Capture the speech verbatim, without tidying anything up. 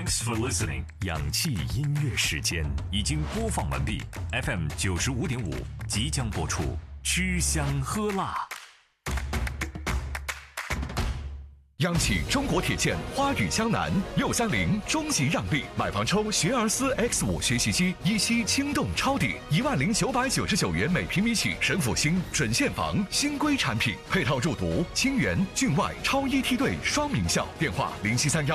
Thanks for listening。氧气音乐时间已经播放完毕 ，F M 九十五点五即将播出，吃香喝辣。 央企中国铁建花语江南六三零中级让利，买房抽学而思 X 五学习机，一期轻动超抵一万零九百九十九元每平米起，神府新准现房新规产品，配套入读清源、郡外超一梯队双名校，电话零七三幺。